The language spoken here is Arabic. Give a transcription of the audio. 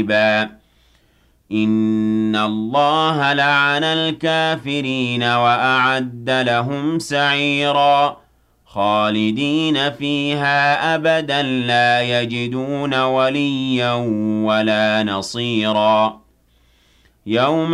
إِنَّ اللَّهَ لَعَنَ الْكَافِرِينَ وَأَعَدَّ لَهُمْ سَعِيرًا خَالِدِينَ فِيهَا أَبَدًا لَّا يَجِدُونَ وَلِيًّا وَلَا نَصِيرًا يَوْمَ